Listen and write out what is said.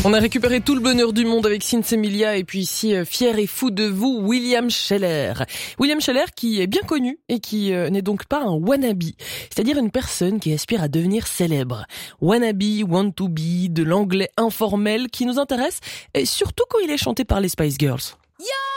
On a récupéré tout le bonheur du monde avec Sinsemilia et puis ici, fier et fou de vous, William Scheller. William Scheller qui est bien connu et qui n'est donc pas un wannabe, c'est-à-dire une personne qui aspire à devenir célèbre. Wannabe, want to be, de l'anglais informel qui nous intéresse et surtout quand il est chanté par les Spice Girls. Yo